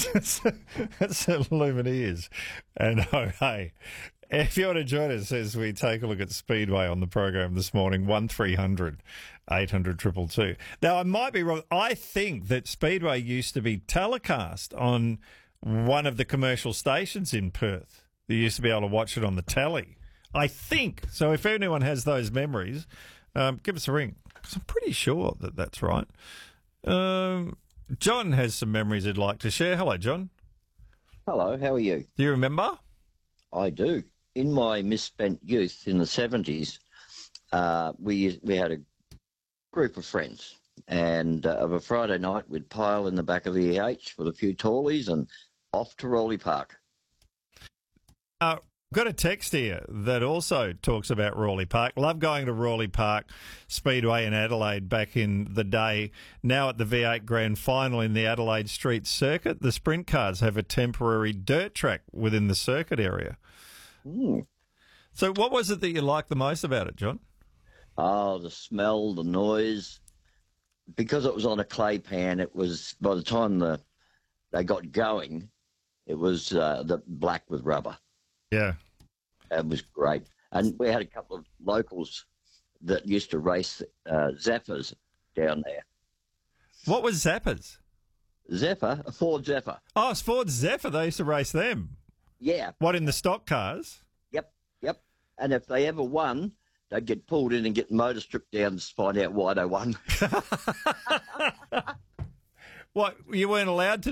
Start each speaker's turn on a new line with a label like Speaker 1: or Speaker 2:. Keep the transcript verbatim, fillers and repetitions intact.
Speaker 1: that's, that's the Lumineers. And oh, hey, if you want to join us as we take a look at Speedway on the program this morning, one three hundred eight hundred two two two. Now, I might be wrong. I think that Speedway used to be telecast on one of the commercial stations in Perth. You used to be able to watch it on the telly. I think. So if anyone has those memories, um, give us a ring. 'Cause I'm pretty sure that that's right. Um, John has some memories he'd like to share. Hello, John.
Speaker 2: Hello, how are you?
Speaker 1: Do you remember?
Speaker 2: I do. In my misspent youth in the seventies, uh, we we had a group of friends, and uh, of a Friday night we'd pile in the back of the E H with a few tallies and off to Raleigh Park.
Speaker 1: Uh, got a text here that also talks about Raleigh Park. Love going to Raleigh Park Speedway in Adelaide back in the day. Now at the V eight Grand Final in the Adelaide Street Circuit, the sprint cars have a temporary dirt track within the circuit area.
Speaker 2: Mm.
Speaker 1: So what was it that you liked the most about it, John?
Speaker 2: Oh, the smell, the noise. Because it was on a clay pan, it was, by the time the they got going, it was uh, the black with rubber.
Speaker 1: Yeah.
Speaker 2: It was great. And we had a couple of locals that used to race uh, Zephyrs down there.
Speaker 1: What was Zappers?
Speaker 2: Zephyr, a Ford Zephyr.
Speaker 1: Oh, it's Ford Zephyr. They used to race them.
Speaker 2: Yeah.
Speaker 1: What, in the stock cars?
Speaker 2: Yep, yep. And if they ever won, they'd get pulled in and get the motor stripped down to find out why they won.
Speaker 1: What, you weren't allowed to